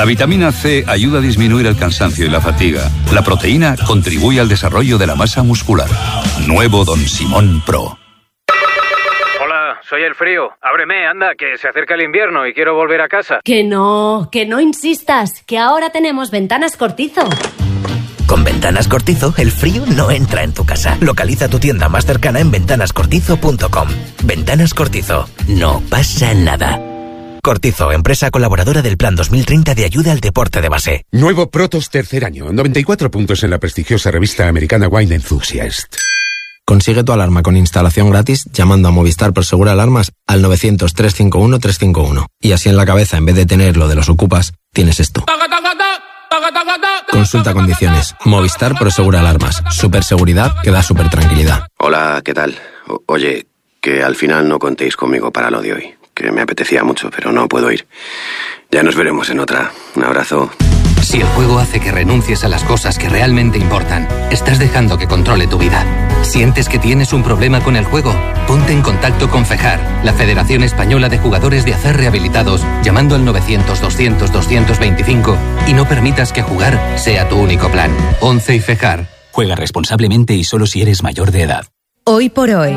La vitamina C ayuda a disminuir el cansancio y la fatiga. La proteína contribuye al desarrollo de la masa muscular. Nuevo Don Simón Pro. Hola, soy el frío. Ábreme, anda, que se acerca el invierno y quiero volver a casa. Que no insistas, que ahora tenemos Ventanas Cortizo. Con Ventanas Cortizo, el frío no entra en tu casa. Localiza tu tienda más cercana en ventanascortizo.com. Ventanas Cortizo. No pasa nada. Cortizo, empresa colaboradora del Plan 2030 de ayuda al deporte de base. Nuevo Protos tercer año. 94 puntos en la prestigiosa revista americana Wine Enthusiast. Consigue tu alarma con instalación gratis llamando a Movistar Prosegur Alarmas al 900-351-351. Y así en la cabeza, en vez de tener lo de los ocupas, tienes esto. Consulta condiciones. Movistar Prosegur Alarmas. Superseguridad que da super tranquilidad. Hola, ¿qué tal? Oye, que al final no contéis conmigo para lo de hoy. Que me apetecía mucho, pero no puedo ir. Ya nos veremos en otra. Un abrazo. Si el juego hace que renuncies a las cosas que realmente importan, estás dejando que controle tu vida. ¿Sientes que tienes un problema con el juego? Ponte en contacto con FEJAR, la Federación Española de Jugadores de Azar Rehabilitados, llamando al 900-200-225 y no permitas que jugar sea tu único plan. 11 y FEJAR. Juega responsablemente y solo si eres mayor de edad. Hoy por hoy,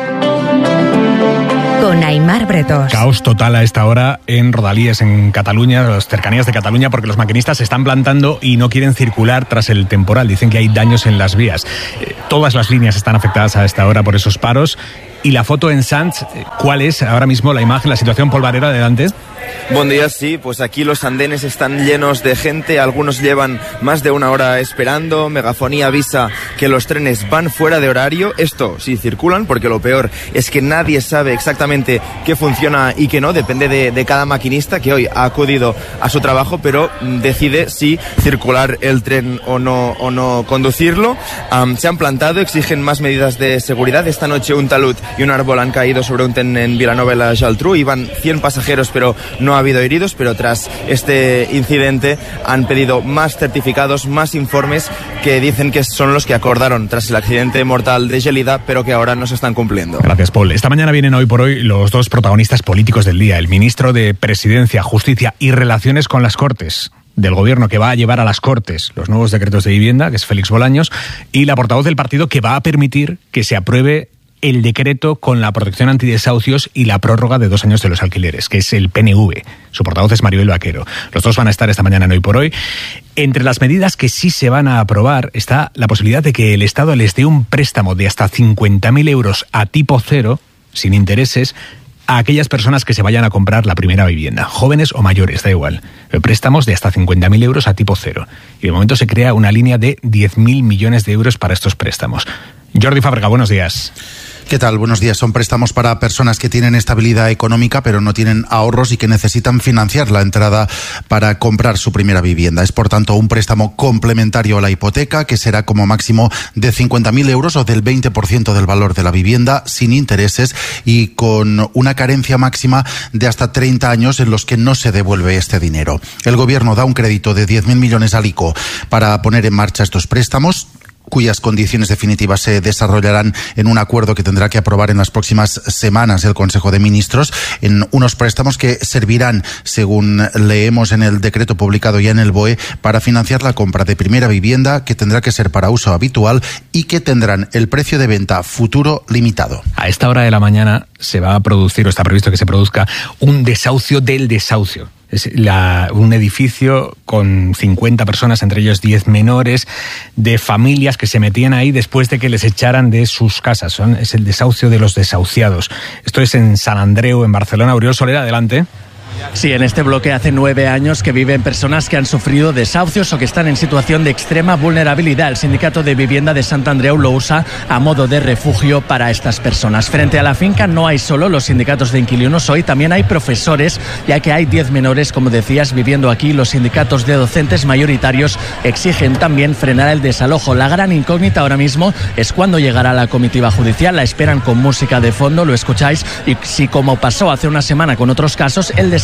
con Aimar Bretos. Caos total a esta hora en Rodalies, en Cataluña, las cercanías de Cataluña, porque los maquinistas se están plantando y no quieren circular tras el temporal. Dicen que hay daños en las vías. Todas las líneas están afectadas a esta hora por esos paros. Y la foto en Sants, ¿cuál es ahora mismo la imagen, la situación? Polvareda, adelante. Buen día, sí, pues aquí los andenes están llenos de gente, algunos llevan más de una hora esperando, Megafonía avisa que los trenes van fuera de horario, esto sí circulan, porque lo peor es que nadie sabe exactamente qué funciona y qué no, depende de cada maquinista que hoy ha acudido a su trabajo, pero decide si circular el tren o no conducirlo. Se han plantado, exigen más medidas de seguridad. Esta noche un talud y un árbol han caído sobre un tren en Vilanova i la Geltrú, iban 100 pasajeros, pero no ha habido heridos, pero tras este incidente han pedido más certificados, más informes que dicen que son los que acordaron tras el accidente mortal de Gelida, pero que ahora no se están cumpliendo. Gracias, Paul. Esta mañana vienen Hoy por Hoy los dos protagonistas políticos del día, el ministro de Presidencia, Justicia y Relaciones con las Cortes del Gobierno, que va a llevar a las Cortes los nuevos decretos de vivienda, que es Félix Bolaños, y la portavoz del partido que va a permitir que se apruebe el decreto con la protección antidesahucios y la prórroga de 2 años de los alquileres, que es el PNV. Su portavoz es Maribel Vaquero. Los dos van a estar esta mañana en Hoy por Hoy. Entre las medidas que sí se van a aprobar está la posibilidad de que el Estado les dé un préstamo de hasta 50.000 euros a tipo cero, sin intereses, a aquellas personas que se vayan a comprar la primera vivienda, jóvenes o mayores, da igual. Préstamos de hasta 50.000 euros a tipo cero. Y de momento se crea una línea de 10.000 millones de euros para estos préstamos. Jordi Fábrega, buenos días. ¿Qué tal? Buenos días. Son préstamos para personas que tienen estabilidad económica pero no tienen ahorros y que necesitan financiar la entrada para comprar su primera vivienda. Es, por tanto, un préstamo complementario a la hipoteca que será como máximo de 50.000 euros o del 20% del valor de la vivienda, sin intereses y con una carencia máxima de hasta 30 años en los que no se devuelve este dinero. El Gobierno da un crédito de 10.000 millones al ICO para poner en marcha estos préstamos, cuyas condiciones definitivas se desarrollarán en un acuerdo que tendrá que aprobar en las próximas semanas el Consejo de Ministros, en unos préstamos que servirán, según leemos en el decreto publicado ya en el BOE, para financiar la compra de primera vivienda, que tendrá que ser para uso habitual y que tendrán el precio de venta futuro limitado. A esta hora de la mañana se va a producir, o está previsto que se produzca, un desahucio del desahucio. Es un edificio con 50 personas, entre ellos 10 menores, de familias que se metían ahí después de que les echaran de sus casas. Es el desahucio de los desahuciados. Esto es en Sant Andreu, en Barcelona. Oriol Soler, adelante. Sí, en este bloque hace 9 años que viven personas que han sufrido desahucios o que están en situación de extrema vulnerabilidad. El Sindicato de Vivienda de Sant Andreu lo usa a modo de refugio para estas personas. Frente a la finca no hay solo los sindicatos de inquilinos hoy, también hay profesores, ya que hay 10 menores, como decías, viviendo aquí. Los sindicatos de docentes mayoritarios exigen también frenar el desalojo. La gran incógnita ahora mismo es cuándo llegará la comitiva judicial. La esperan con música de fondo, lo escucháis, y si, como pasó hace una semana con otros casos, el desalojo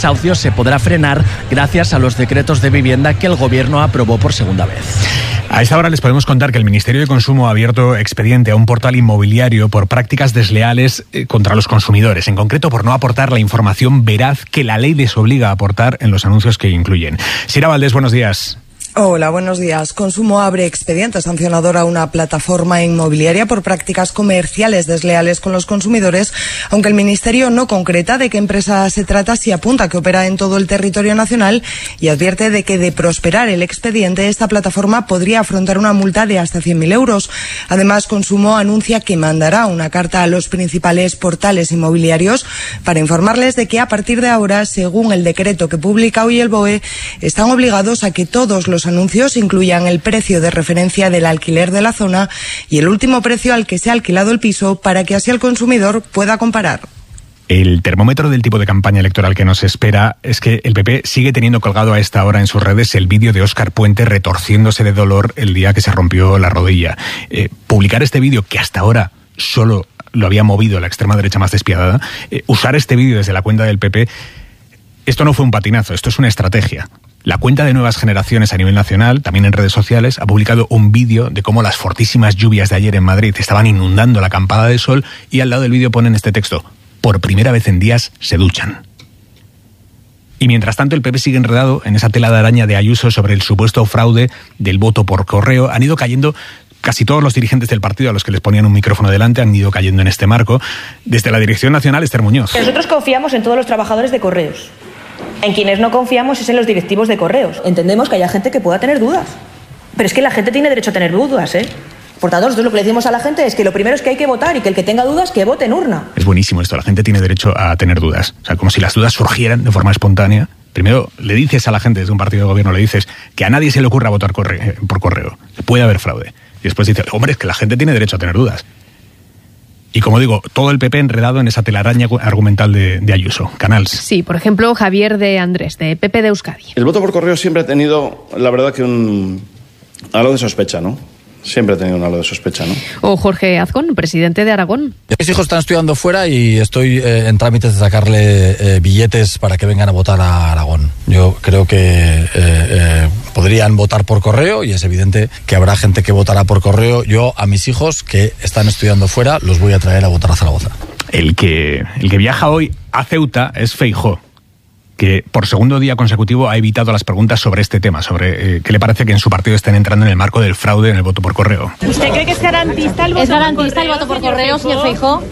desahucios se podrá frenar gracias a los decretos de vivienda que el Gobierno aprobó por segunda vez. A esta hora les podemos contar que el Ministerio de Consumo ha abierto expediente a un portal inmobiliario por prácticas desleales contra los consumidores, en concreto por no aportar la información veraz que la ley les obliga a aportar en los anuncios que incluyen. Sira Valdés, buenos días. Hola, buenos días. Consumo abre expediente sancionador a una plataforma inmobiliaria por prácticas comerciales desleales con los consumidores, aunque el Ministerio no concreta de qué empresa se trata, si apunta que opera en todo el territorio nacional y advierte de que de prosperar el expediente, esta plataforma podría afrontar una multa de hasta 100.000 euros. Además, Consumo anuncia que mandará una carta a los principales portales inmobiliarios para informarles de que a partir de ahora, según el decreto que publica hoy el BOE, están obligados a que todos los anuncios incluyan el precio de referencia del alquiler de la zona y el último precio al que se ha alquilado el piso para que así el consumidor pueda comparar. El termómetro del tipo de campaña electoral que nos espera es que el PP sigue teniendo colgado a esta hora en sus redes el vídeo de Óscar Puente retorciéndose de dolor el día que se rompió la rodilla. Publicar este vídeo, que hasta ahora solo lo había movido la extrema derecha más despiadada, usar este vídeo desde la cuenta del PP, esto no fue un patinazo, esto es una estrategia. La cuenta de Nuevas Generaciones a nivel nacional, también en redes sociales, ha publicado un vídeo de cómo las fortísimas lluvias de ayer en Madrid estaban inundando la acampada de sol y al lado del vídeo ponen este texto: por primera vez en días se duchan. Y mientras tanto el PP sigue enredado en esa tela de araña de Ayuso sobre el supuesto fraude del voto por correo. Han ido cayendo casi todos los dirigentes del partido a los que les ponían un micrófono delante, han ido cayendo en este marco. Desde la Dirección Nacional, Esther Muñoz. Nosotros confiamos en todos los trabajadores de Correos. En quienes no confiamos es en los directivos de Correos. Entendemos que haya gente que pueda tener dudas. Pero es que la gente tiene derecho a tener dudas, ¿eh? Por tanto, nosotros lo que le decimos a la gente es que lo primero es que hay que votar y que el que tenga dudas, que vote en urna. Es buenísimo esto, la gente tiene derecho a tener dudas. O sea, como si las dudas surgieran de forma espontánea. Primero, le dices a la gente desde un partido de gobierno, le dices que a nadie se le ocurra votar por correo, que puede haber fraude. Y después dices, hombre, es que la gente tiene derecho a tener dudas. Y como digo, todo el PP enredado en esa telaraña argumental de Ayuso. Canals. Sí, por ejemplo, Javier de Andrés, de PP de Euskadi. El voto por correo siempre ha tenido, la verdad, que algo de sospecha, ¿no? Siempre ha tenido un halo de sospecha, ¿no? O Jorge Azcón, presidente de Aragón. Mis hijos están estudiando fuera y estoy en trámites de sacarle billetes para que vengan a votar a Aragón. Yo creo que podrían votar por correo y es evidente que habrá gente que votará por correo. Yo a mis hijos que están estudiando fuera los voy a traer a votar a Zaragoza. El que viaja hoy a Ceuta es Feijóo, que por segundo día consecutivo ha evitado las preguntas sobre este tema, sobre qué le parece que en su partido estén entrando en el marco del fraude en el voto por correo. ¿Usted cree que es garantista el voto por correo, señor Feijóo?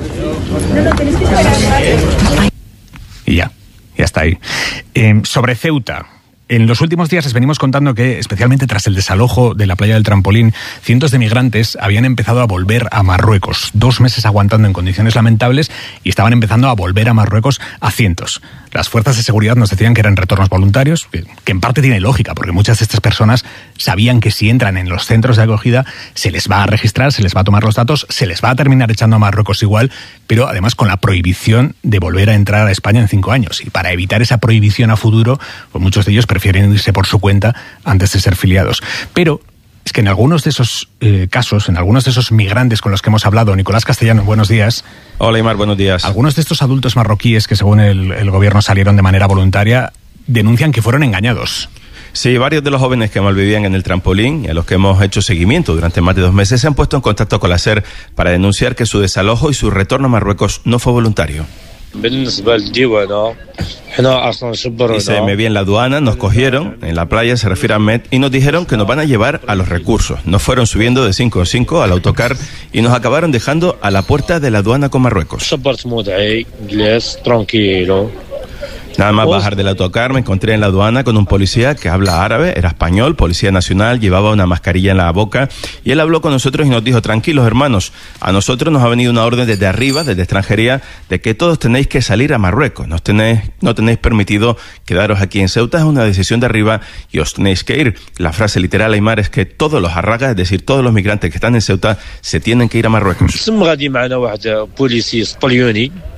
Y ya está ahí. Sobre Ceuta. En los últimos días les venimos contando que, especialmente tras el desalojo de la playa del Trampolín, cientos de migrantes habían empezado a volver a Marruecos. 2 meses aguantando en condiciones lamentables y estaban empezando a volver a Marruecos a cientos. Las fuerzas de seguridad nos decían que eran retornos voluntarios, que en parte tiene lógica, porque muchas de estas personas sabían que si entran en los centros de acogida se les va a registrar, se les va a tomar los datos, se les va a terminar echando a Marruecos igual, pero además con la prohibición de volver a entrar a España en 5 años. Y para evitar esa prohibición a futuro, pues muchos de ellos prefieren irse por su cuenta antes de ser filiados. Pero es que en algunos de esos casos, en algunos de esos migrantes con los que hemos hablado, Nicolás Castellano, buenos días. Hola, Aymar, buenos días. Algunos de estos adultos marroquíes que según el gobierno salieron de manera voluntaria denuncian que fueron engañados. Sí, varios de los jóvenes que malvivían en el Trampolín y a los que hemos hecho seguimiento durante más de 2 meses se han puesto en contacto con la SER para denunciar que su desalojo y su retorno a Marruecos no fue voluntario. Dice, me vi en la aduana, nos cogieron, en la playa, se refiere a Ahmed, y nos dijeron que nos van a llevar a los recursos. Nos fueron subiendo de 5 en 5 al autocar y nos acabaron dejando a la puerta de la aduana con Marruecos. Nada más bajar del autocar me encontré en la aduana con un policía que habla árabe, era español, policía nacional, llevaba una mascarilla en la boca y él habló con nosotros y nos dijo, tranquilos hermanos, a nosotros nos ha venido una orden desde arriba, desde extranjería, de que todos tenéis que salir a Marruecos, no tenéis permitido quedaros aquí en Ceuta, es una decisión de arriba y os tenéis que ir. La frase literal, Aymar, es que todos los arragas, es decir, todos los migrantes que están en Ceuta, se tienen que ir a Marruecos.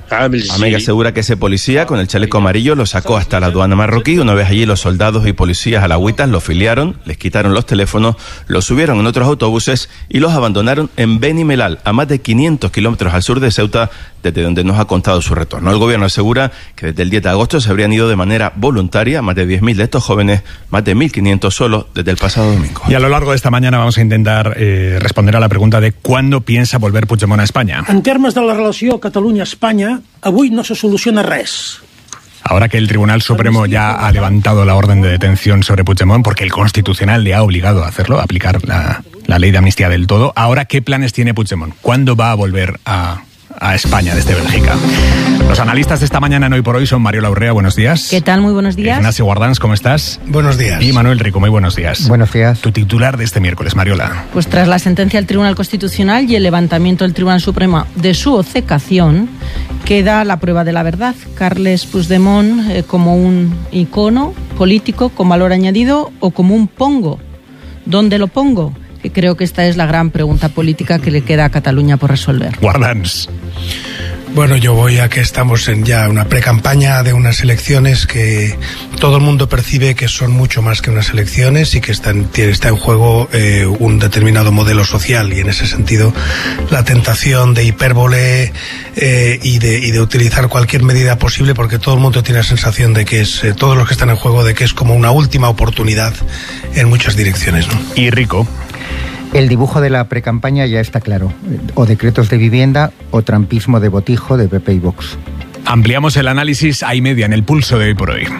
Amega asegura que ese policía con el chaleco amarillo lo sacó hasta la aduana marroquí. Una vez allí, los soldados y policías alagüitas lo filiaron, les quitaron los teléfonos, los subieron en otros autobuses y los abandonaron en Beni Mellal, a más de 500 kilómetros al sur de Ceuta, desde donde nos ha contado su retorno. El gobierno asegura que desde el 10 de agosto se habrían ido de manera voluntaria más de 10.000 de estos jóvenes, más de 1.500 solo desde el pasado domingo. Y a lo largo de esta mañana vamos a intentar responder a la pregunta de ¿cuándo piensa volver Puigdemont a España? En termes de la relació Catalunya-Espanya, avui no se soluciona res. Ahora que el Tribunal Supremo ya ha levantado la orden de detención sobre Puigdemont, porque el Constitucional le ha obligado a hacerlo, a aplicar la ley de amnistía del todo, ahora, ¿qué planes tiene Puigdemont? ¿Cuándo va a volver a España desde Bélgica? Los analistas de esta mañana en Hoy por Hoy son Mariola Urrea, buenos días. ¿Qué tal? Muy buenos días. Ignacio Guardans, ¿cómo estás? Buenos días. Y Manuel Rico, muy buenos días. Buenos días. Tu titular de este miércoles, Mariola. Pues tras la sentencia del Tribunal Constitucional y el levantamiento del Tribunal Supremo de su obcecación, queda la prueba de la verdad. Carles Puigdemont como un icono político con valor añadido o como un pongo. ¿Dónde lo pongo? Que creo que esta es la gran pregunta política que le queda a Cataluña por resolver. Guardans. Bueno, yo voy a que estamos en ya una precampaña de unas elecciones que todo el mundo percibe que son mucho más que unas elecciones y que está en juego un determinado modelo social, y en ese sentido la tentación de hipérbole y de utilizar cualquier medida posible, porque todo el mundo tiene la sensación de que es, todos los que están en juego, de que es como una última oportunidad en muchas direcciones, ¿no? Y Rico. El dibujo de la precampaña ya está claro. O decretos de vivienda o trampismo de botijo de PP y Vox. Ampliamos el análisis a y media en el pulso de Hoy por Hoy.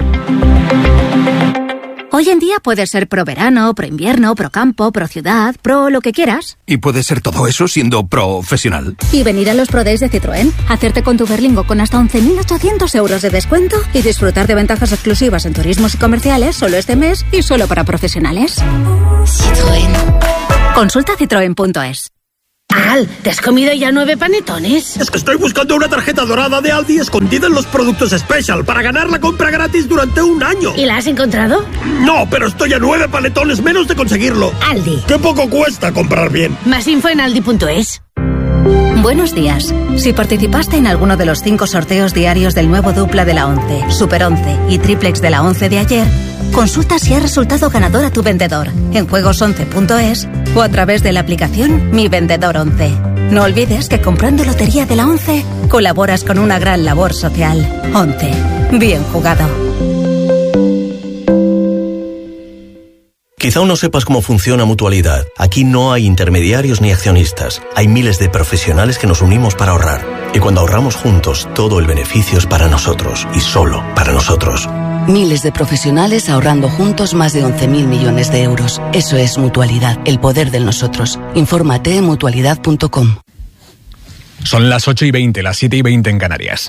Hoy en día puedes ser pro verano, pro invierno, pro campo, pro ciudad, pro lo que quieras. Y puedes ser todo eso siendo profesional. Y venir a los Pro Days de Citroën, hacerte con tu Berlingo con hasta 11.800 euros de descuento y disfrutar de ventajas exclusivas en turismos y comerciales solo este mes y solo para profesionales. Citroën. Consulta citroen.es. Al, ¿te has comido ya 9 panetones? Es que estoy buscando una tarjeta dorada de Aldi escondida en los productos Special para ganar la compra gratis durante un año. ¿Y la has encontrado? No, pero estoy a 9 panetones menos de conseguirlo. Aldi. ¡Qué poco cuesta comprar bien! Más info en aldi.es. Buenos días. Si participaste en alguno de los 5 sorteos diarios del nuevo dupla de la 11, Super 11 y triplex de la 11 de ayer, consulta si ha resultado ganador a tu vendedor en juegos11.es o a través de la aplicación Mi Vendedor 11. No olvides que comprando Lotería de la 11 colaboras con una gran labor social. 11. Bien jugado. Quizá aún no sepas cómo funciona Mutualidad. Aquí no hay intermediarios ni accionistas. Hay miles de profesionales que nos unimos para ahorrar. Y cuando ahorramos juntos, todo el beneficio es para nosotros y solo para nosotros. Miles de profesionales ahorrando juntos más de 11.000 millones de euros. Eso es Mutualidad, el poder del nosotros. Infórmate en mutualidad.com. Son las 8:20, las 7:20 en Canarias.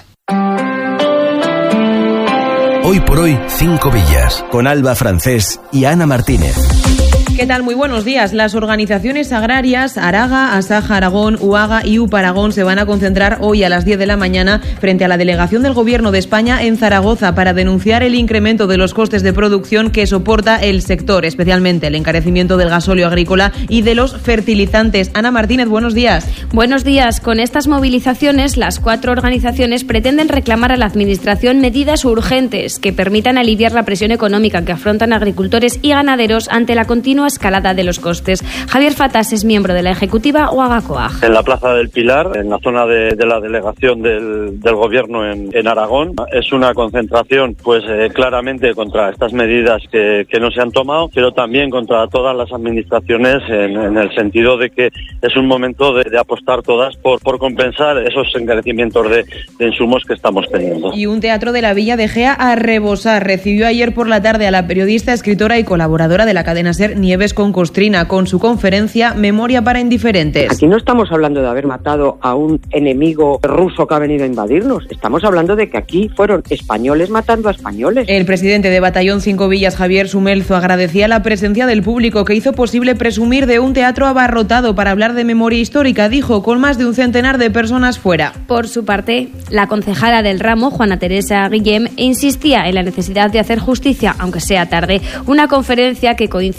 Hoy por hoy, 5 villas, con Alba Francés y Ana Martínez. ¿Qué tal? Muy buenos días. Las organizaciones agrarias Araga, Asaja Aragón, UAGA y UPAragón se van a concentrar hoy a las 10 de la mañana frente a la delegación del Gobierno de España en Zaragoza para denunciar el incremento de los costes de producción que soporta el sector, especialmente el encarecimiento del gasóleo agrícola y de los fertilizantes. Ana Martínez, buenos días. Buenos días. Con estas movilizaciones, las 4 organizaciones pretenden reclamar a la Administración medidas urgentes que permitan aliviar la presión económica que afrontan agricultores y ganaderos ante la continua escalada de los costes. Javier Fatas es miembro de la ejecutiva UAGA-COAG. En la Plaza del Pilar, en la zona de la delegación del Gobierno en Aragón, es una concentración pues claramente contra estas medidas que no se han tomado, pero también contra todas las administraciones en el sentido de que es un momento de apostar todas por compensar esos encarecimientos de insumos que estamos teniendo. Y un teatro de la Villa de Gea a rebosar. Recibió ayer por la tarde a la periodista, escritora y colaboradora de la cadena SER, Nieves con Costrina, con su conferencia Memoria para Indiferentes. Aquí no estamos hablando de haber matado a un enemigo ruso que ha venido a invadirnos. Estamos hablando de que aquí fueron españoles matando a españoles. El presidente de Batallón 5 Villas, Javier Sumelzo, agradecía la presencia del público que hizo posible presumir de un teatro abarrotado para hablar de memoria histórica, dijo, con más de un centenar de personas fuera. Por su parte, la concejala del ramo, Juana Teresa Guillem, insistía en la necesidad de hacer justicia, aunque sea tarde, una conferencia que coincide con los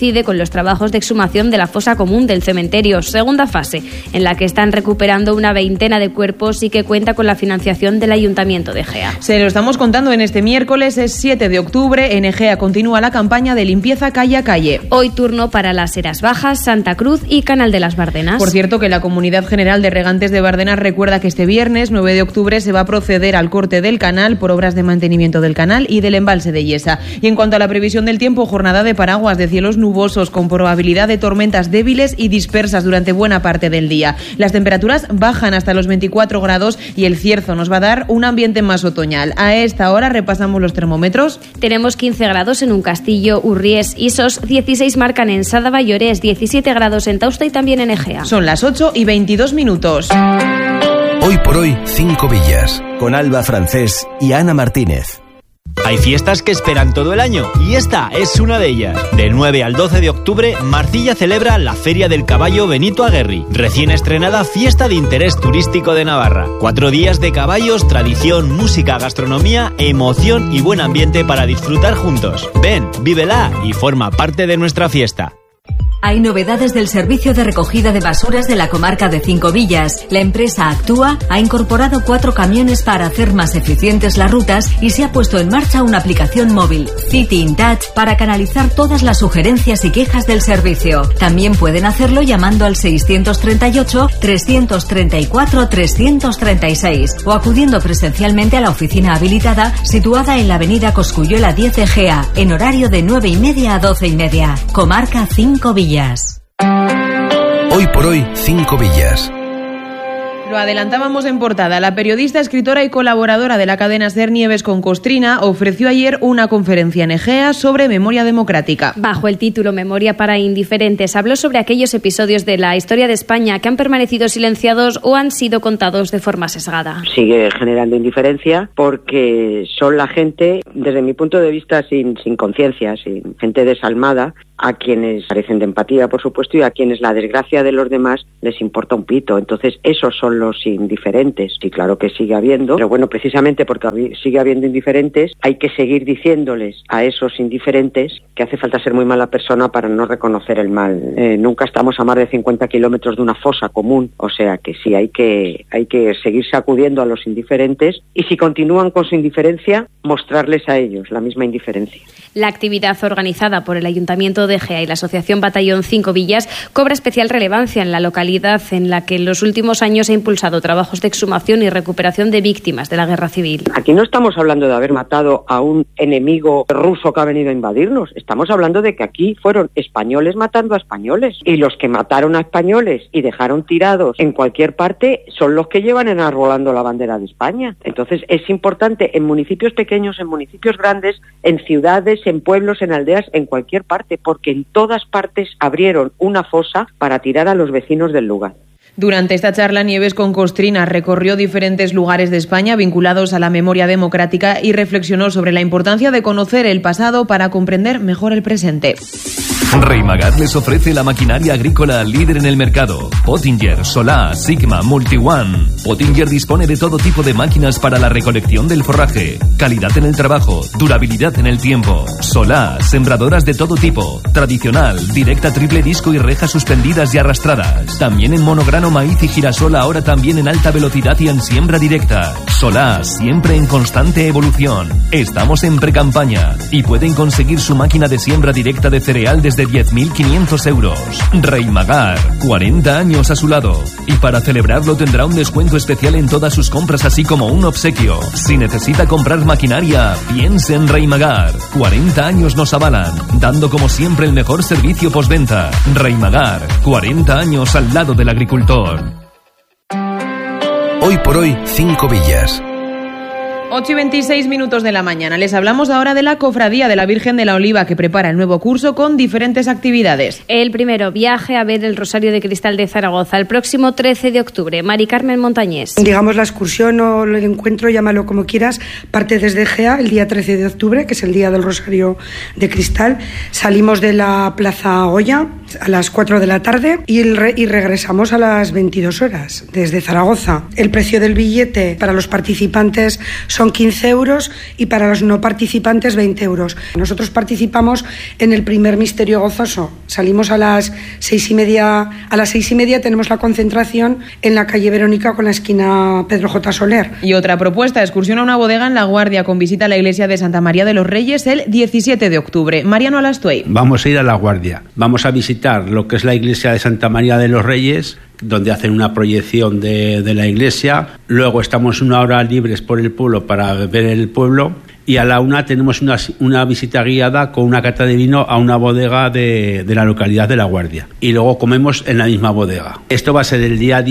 los trabajos de exhumación de la fosa común del cementerio, segunda fase, en la que están recuperando una veintena de cuerpos y que cuenta con la financiación del Ayuntamiento de Egea. Se lo estamos contando en este miércoles, es 7 de octubre, en Egea continúa la campaña de limpieza calle a calle. Hoy turno para las Heras Bajas, Santa Cruz y Canal de las Bardenas. Por cierto, que la Comunidad General de Regantes de Bardenas recuerda que este viernes, 9 de octubre, se va a proceder al corte del canal por obras de mantenimiento del canal y del embalse de Yesa. Y en cuanto a la previsión del tiempo, jornada de paraguas, de cielos nubosos con probabilidad de tormentas débiles y dispersas durante buena parte del día. Las temperaturas bajan hasta los 24 grados y el cierzo nos va a dar un ambiente más otoñal. A esta hora repasamos los termómetros. Tenemos 15 grados en Uncastillo, Urries, Isos, 16 marcan en Sádava y Orés, 17 grados en Tausta y también en Egea. Son las 8:22 minutos. Hoy por hoy, 5 villas. Con Alba Francés y Ana Martínez. Hay fiestas que esperan todo el año y esta es una de ellas. Del 9 al 12 de octubre, Marcilla celebra la Feria del Caballo Benito Aguerri, recién estrenada fiesta de interés turístico de Navarra. 4 días de caballos, tradición, música, gastronomía, emoción y buen ambiente para disfrutar juntos. Ven, vívela y forma parte de nuestra fiesta. Hay novedades del servicio de recogida de basuras de la comarca de Cinco Villas. La empresa Actúa ha incorporado 4 camiones para hacer más eficientes las rutas y se ha puesto en marcha una aplicación móvil, City in Touch, para canalizar todas las sugerencias y quejas del servicio. También pueden hacerlo llamando al 638-334-336 o acudiendo presencialmente a la oficina habilitada situada en la avenida Cosculluela 10 Egea, en horario de 9:30 a 12:30. Comarca Cinco Villas. Hoy por hoy, 5 villas. Lo adelantábamos en portada. La periodista, escritora y colaboradora de la cadena SER, Nieves con Costrina, ofreció ayer una conferencia en Egea sobre memoria democrática. Bajo el título Memoria para indiferentes, habló sobre aquellos episodios de la historia de España que han permanecido silenciados o han sido contados de forma sesgada. Sigue generando indiferencia porque son la gente, desde mi punto de vista, sin conciencia, sin gente desalmada, a quienes carecen de empatía, por supuesto, y a quienes la desgracia de los demás les importa un pito. Entonces, esos son los indiferentes. Sí, claro que sigue habiendo, pero bueno, precisamente porque sigue habiendo indiferentes, hay que seguir diciéndoles a esos indiferentes que hace falta ser muy mala persona para no reconocer el mal. Nunca estamos a más de 50 kilómetros de una fosa común, o sea que sí, hay que seguir sacudiendo a los indiferentes y si continúan con su indiferencia, mostrarles a ellos la misma indiferencia. La actividad organizada por el Ayuntamiento de Egea y la Asociación Batallón Cinco Villas cobra especial relevancia en la localidad en la que en los últimos años ha impulsado trabajos de exhumación y recuperación de víctimas de la guerra civil. Aquí no estamos hablando de haber matado a un enemigo ruso que ha venido a invadirnos, estamos hablando de que aquí fueron españoles matando a españoles y los que mataron a españoles y dejaron tirados en cualquier parte son los que llevan enarbolando la bandera de España. Entonces es importante en municipios pequeños, en municipios grandes, en ciudades, en pueblos, en aldeas, en cualquier parte, porque en todas partes abrieron una fosa para tirar a los vecinos del lugar. Durante esta charla, Nieves con Costrina recorrió diferentes lugares de España vinculados a la memoria democrática y reflexionó sobre la importancia de conocer el pasado para comprender mejor el presente. Reimagar les ofrece la maquinaria agrícola líder en el mercado. Pottinger, Solá, Sigma, MultiOne. Pottinger dispone de todo tipo de máquinas para la recolección del forraje. Calidad en el trabajo, durabilidad en el tiempo. Solá, sembradoras de todo tipo. Tradicional, directa, triple disco y rejas suspendidas y arrastradas. También en monograno, maíz y girasol, ahora también en alta velocidad y en siembra directa. Solá, siempre en constante evolución. Estamos en precampaña y pueden conseguir su máquina de siembra directa de cereal desde 10.500 euros. Reimagar, 40 años a su lado. Y para celebrarlo tendrá un descuento especial en todas sus compras, así como un obsequio. Si necesita comprar maquinaria, piense en Reimagar. 40 años nos avalan, dando como siempre el mejor servicio postventa. Reimagar, 40 años al lado del agricultor. Hoy por hoy, 5 villas. 8:26 minutos de la mañana. Les hablamos ahora de la Cofradía de la Virgen de la Oliva, que prepara el nuevo curso con diferentes actividades. El primero, viaje a ver el Rosario de Cristal de Zaragoza, el próximo 13 de octubre. Mari Carmen Montañés. Digamos, la excursión o el encuentro, llámalo como quieras, parte desde Egea el día 13 de octubre, que es el día del Rosario de Cristal. Salimos de la Plaza Goya a las 4 de la tarde y regresamos a las 22 horas desde Zaragoza. El precio del billete para los participantes son 15 euros y para los no participantes 20 euros. Nosotros participamos en el primer Misterio Gozoso. Salimos a las 6:30. A las 6:30 tenemos la concentración en la calle Verónica con la esquina Pedro J. Soler. Y otra propuesta, excursión a una bodega en La Guardia con visita a la iglesia de Santa María de los Reyes el 17 de octubre. Mariano Alastuey. Vamos a ir a La Guardia. Vamos a visitar lo que es la iglesia de Santa María de los Reyes, donde hacen una proyección de la iglesia. Luego estamos una hora libres por el pueblo para ver el pueblo. Y a la 1 tenemos una visita guiada con una cata de vino a una bodega de la localidad de La Guardia. Y luego comemos en la misma bodega. Esto va a ser el día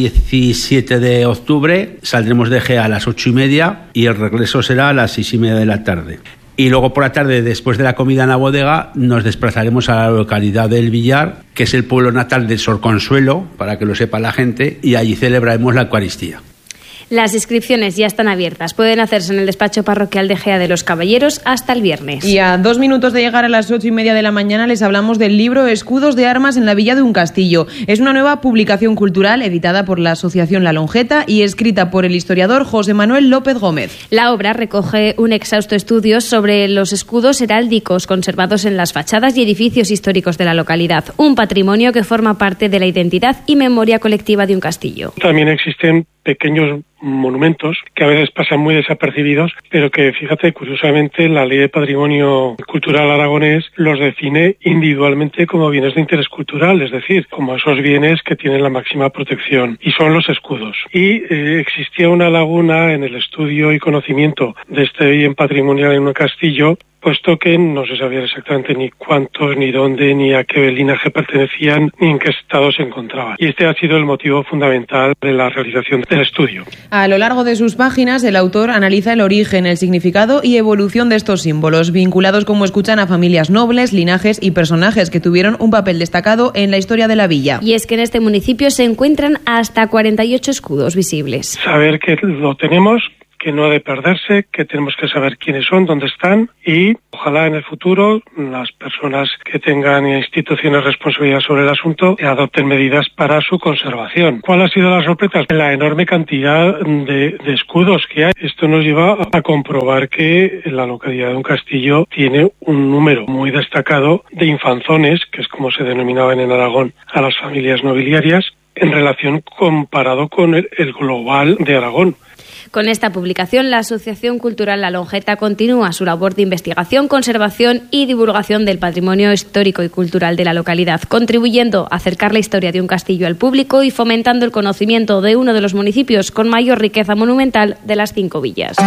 17 de octubre. Saldremos de Gea a las 8:30 y el regreso será a las 6:30 de la tarde. Y luego por la tarde, después de la comida en la bodega, nos desplazaremos a la localidad del Villar, que es el pueblo natal de Sor Consuelo, para que lo sepa la gente, y allí celebraremos la Eucaristía. Las inscripciones ya están abiertas. Pueden hacerse en el despacho parroquial de Gea de los Caballeros hasta el viernes. Y a 2 minutos de llegar a las 8:30 de la mañana les hablamos del libro Escudos de Armas en la Villa de un Castillo. Es una nueva publicación cultural editada por la Asociación La Longeta y escrita por el historiador José Manuel López Gómez. La obra recoge un exhausto estudio sobre los escudos heráldicos conservados en las fachadas y edificios históricos de la localidad. Un patrimonio que forma parte de la identidad y memoria colectiva de un castillo. También existen pequeños monumentos que a veces pasan muy desapercibidos, pero que, fíjate, curiosamente, la Ley de Patrimonio Cultural aragonés los define individualmente como bienes de interés cultural, es decir, como esos bienes que tienen la máxima protección, y son los escudos. Y existía una laguna en el estudio y conocimiento de este bien patrimonial en un castillo, puesto que no se sabía exactamente ni cuántos, ni dónde, ni a qué linaje pertenecían, ni en qué estado se encontraban. Y este ha sido el motivo fundamental de la realización del estudio. A lo largo de sus páginas, el autor analiza el origen, el significado y evolución de estos símbolos, vinculados, como escuchan, a familias nobles, linajes y personajes que tuvieron un papel destacado en la historia de la villa. Y es que en este municipio se encuentran hasta 48 escudos visibles. Saber que lo tenemos, que no ha de perderse, que tenemos que saber quiénes son, dónde están, y ojalá en el futuro las personas que tengan instituciones responsabilidad sobre el asunto adopten medidas para su conservación. ¿Cuál ha sido la sorpresa? La enorme cantidad de escudos que hay. Esto nos lleva a comprobar que la localidad de un castillo tiene un número muy destacado de infanzones, que es como se denominaban en Aragón a las familias nobiliarias, en relación comparado con el global de Aragón. Con esta publicación, la Asociación Cultural La Longeta continúa su labor de investigación, conservación y divulgación del patrimonio histórico y cultural de la localidad, contribuyendo a acercar la historia de un castillo al público y fomentando el conocimiento de uno de los municipios con mayor riqueza monumental de las 5 villas.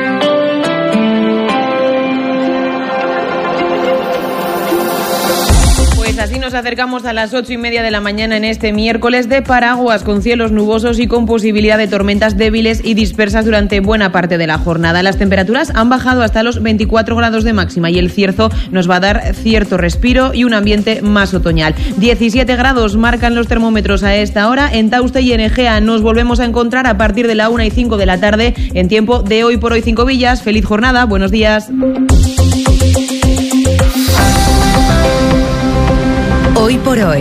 Así nos acercamos a las 8:30 de la mañana en este miércoles de paraguas, con cielos nubosos y con posibilidad de tormentas débiles y dispersas durante buena parte de la jornada. Las temperaturas han bajado hasta los 24 grados de máxima y el cierzo nos va a dar cierto respiro y un ambiente más otoñal. 17 grados marcan los termómetros a esta hora. En Tauste y en Egea nos volvemos a encontrar a partir de la 1:05 de la tarde en tiempo de Hoy por Hoy 5 Villas. Feliz jornada, buenos días. Hoy por Hoy,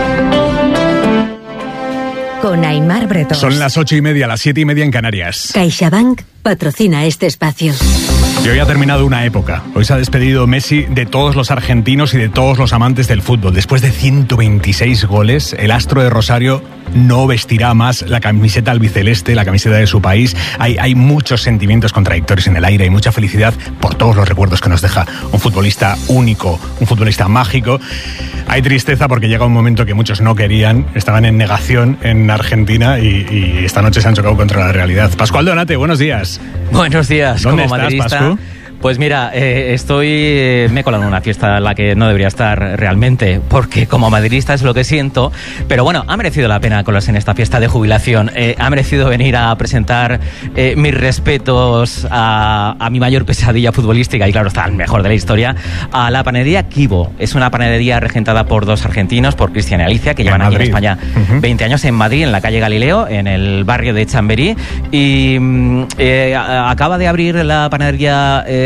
con Aimar Bretón. Son las 8:30, las 7:30 en Canarias. CaixaBank patrocina este espacio. Y hoy ha terminado una época. Hoy se ha despedido Messi de todos los argentinos y de todos los amantes del fútbol. Después de 126 goles, el astro de Rosario no vestirá más la camiseta albiceleste, la camiseta de su país. Hay muchos sentimientos contradictorios en el aire y mucha felicidad por todos los recuerdos que nos deja un futbolista único, un futbolista mágico. Hay tristeza porque llega un momento que muchos no querían, estaban en negación en Argentina y esta noche se han chocado contra la realidad. Pascual Donate, buenos días. Buenos días. ¿Dónde como estás, madridista, Pascu? Pues mira, me he colado en una fiesta en la que no debería estar realmente, porque como madridista es lo que siento, pero bueno, ha merecido la pena colarse en esta fiesta de jubilación, ha merecido venir a presentar mis respetos a mi mayor pesadilla futbolística, y claro, está el mejor de la historia, a la panadería Kibo. Es una panadería regentada por 2 argentinos, por Cristian y Alicia, que llevan aquí en España 20 años en Madrid, en la calle Galileo, en el barrio de Chamberí, y acaba de abrir la panadería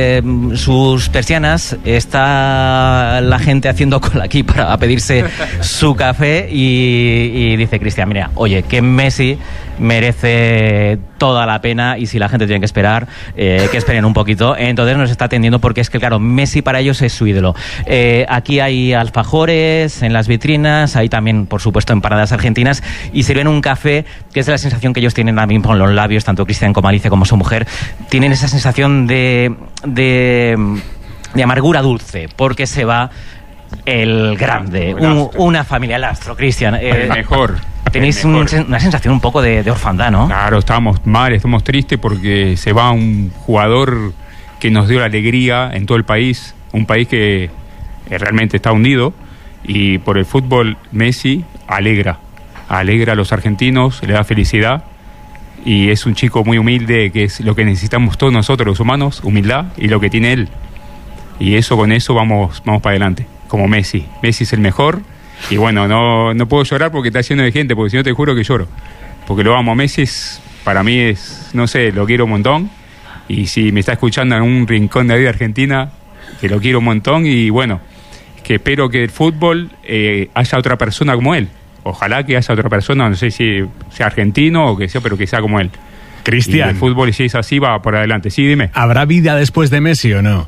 sus persianas, está la gente haciendo cola aquí para pedirse su café y dice Cristian, mira, oye, que Messi merece toda la pena y si la gente tiene que esperar, que esperen un poquito. Entonces nos está atendiendo porque es que, claro, Messi para ellos es su ídolo. Aquí hay alfajores en las vitrinas, hay también, por supuesto, empanadas argentinas y sirven un café que es la sensación que ellos tienen ahora mismo en los labios, tanto Cristian como Alicia como su mujer, tienen esa sensación de amargura dulce, porque se va el grande, una familia, el astro, Cristian. El mejor. Tenéis una sensación un poco de orfandad, ¿no? Claro, estamos mal, estamos tristes porque se va un jugador que nos dio la alegría en todo el país, un país que realmente está hundido, y por el fútbol Messi alegra a los argentinos, le da felicidad, y es un chico muy humilde, que es lo que necesitamos todos nosotros los humanos, humildad, y lo que tiene él, y con eso vamos para adelante, como Messi es el mejor. Y bueno, no puedo llorar porque está lleno de gente, porque si no te juro que lloro, porque lo amo. Messi para mí es, no sé, lo quiero un montón, y si me está escuchando en un rincón de la vida argentina, que lo quiero un montón, y bueno, que espero que el fútbol haya otra persona como él. Ojalá que haya otra persona, no sé si sea argentino o que sea, pero que sea como él. Cristian, el fútbol, si es así, va por adelante. Sí, dime. ¿Habrá vida después de Messi o no?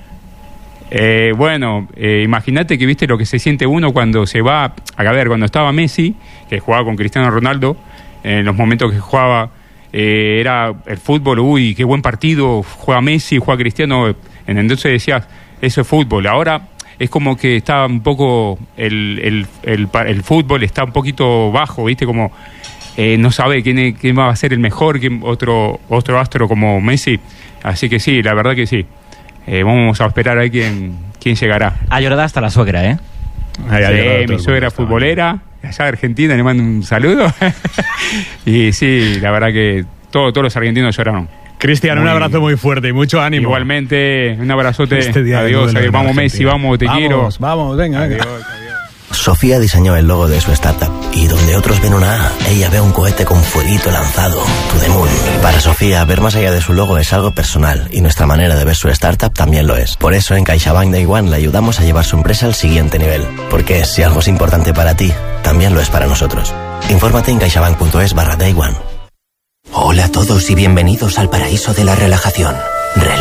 Imagínate que viste lo que se siente uno cuando se va. A ver, cuando estaba Messi, que jugaba con Cristiano Ronaldo, en los momentos que jugaba, era el fútbol, uy, qué buen partido, juega Messi, juega Cristiano. Entonces decías, eso es fútbol. Ahora es como que está un poco el fútbol está un poquito bajo, viste, como no sabe quién va a ser el mejor, quién otro astro como Messi. Así que sí, la verdad que sí. Vamos a esperar a ver quién llegará. Ha llorado hasta la suegra, ¿eh? Sí, mi suegra futbolera, allá de Argentina, le mando un saludo. Y sí, la verdad que todos los argentinos lloraron. Cristian, un abrazo muy fuerte y mucho ánimo. Igualmente, un abrazote. Adiós, vamos Messi, vamos, te quiero. Vamos, venga. Adiós. Sofía diseñó el logo de su startup y donde otros ven una A, ella ve un cohete con fueguito lanzado, To The Moon. Para Sofía, ver más allá de su logo es algo personal y nuestra manera de ver su startup también lo es. Por eso en CaixaBank Day One le ayudamos a llevar su empresa al siguiente nivel. Porque si algo es importante para ti, también lo es para nosotros. Infórmate en caixabank.es/Day One. Hola a todos y bienvenidos al paraíso de la relajación.